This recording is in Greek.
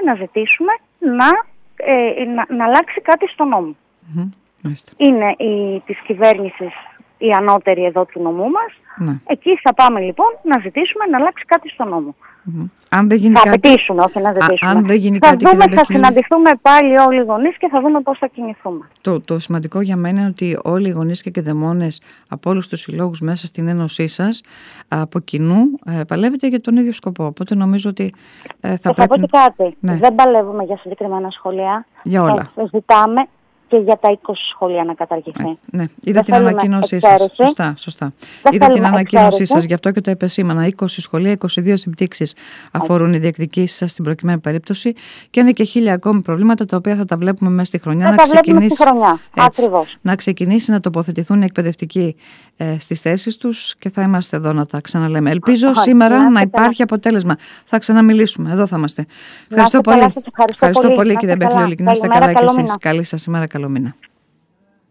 να ζητήσουμε να αλλάξει κάτι στο νόμο. Είναι της κυβέρνησης η ανώτερη εδώ του νομού μας. Ναι. Εκεί θα πάμε λοιπόν να ζητήσουμε να αλλάξει κάτι στο νόμο. Αν δεν γίνει θα απαιτήσουμε, όχι να ζητήσουμε. Αν δεν γίνει θα δούμε, θα συναντηθούμε πάλι όλοι οι γονείς και θα δούμε πώς θα κινηθούμε. Το σημαντικό για μένα είναι ότι όλοι οι γονείς και κηδεμόνες από όλους τους συλλόγους μέσα στην ένωσή σας από κοινού παλεύετε για τον ίδιο σκοπό. Οπότε νομίζω ότι θα πω και κάτι. Ναι. Δεν παλεύουμε για συγκεκριμένα σχολεία. Για όλα. Ζητάμε και για τα 20 σχολεία να καταργηθεί. Ναι, είδα την ανακοίνωσή σας. Σωστά. Είδα την ανακοίνωσή σας, γι' αυτό και το επεσήμανα. 20 σχολεία, 22 συμπτύξεις αφορούν οι διεκδικήσεις σας στην προκειμένη περίπτωση και είναι και 1000 ακόμη προβλήματα τα οποία θα τα βλέπουμε μέσα στη χρονιά. Να ξεκινήσει να τοποθετηθούν οι εκπαιδευτικοί στις θέσεις τους και θα είμαστε εδώ να τα ξαναλέμε. Ελπίζω σήμερα να υπάρχει αποτέλεσμα. Θα ξαναμιλήσουμε. Εδώ θα είμαστε. Ευχαριστώ πολύ. Ευχαριστώ πολύ, κύριε Μπεχλιόλη. Να είστε καλά κι εσείς. Καλή σας ημέρα, καλό μήνα.